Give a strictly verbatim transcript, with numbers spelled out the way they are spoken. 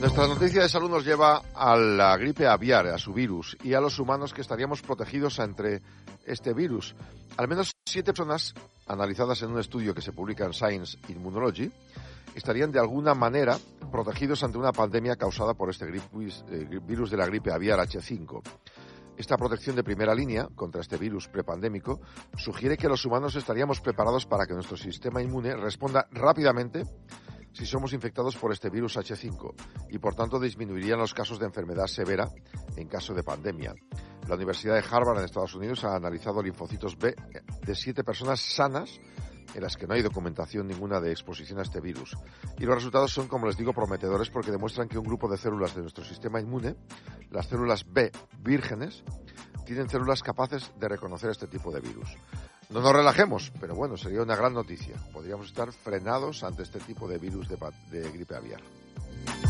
Nuestra noticia de salud nos lleva a la gripe aviar, a su virus, y a los humanos que estaríamos protegidos entre este virus. Al menos siete personas, analizadas en un estudio que se publica en Science Immunology, estarían de alguna manera protegidos ante una pandemia causada por este virus, eh, virus de la gripe aviar hache cinco. Esta protección de primera línea contra este virus prepandémico sugiere que los humanos estaríamos preparados para que nuestro sistema inmune responda rápidamente si somos infectados por este virus hache cinco y, por tanto, disminuirían los casos de enfermedad severa en caso de pandemia. La Universidad de Harvard en Estados Unidos ha analizado linfocitos B de siete personas sanas en las que no hay documentación ninguna de exposición a este virus. Y los resultados son, como les digo, prometedores porque demuestran que un grupo de células de nuestro sistema inmune, las células B vírgenes, tienen células capaces de reconocer este tipo de virus. No nos relajemos, pero bueno, sería una gran noticia. Podríamos estar frenados ante este tipo de virus de, de gripe aviar.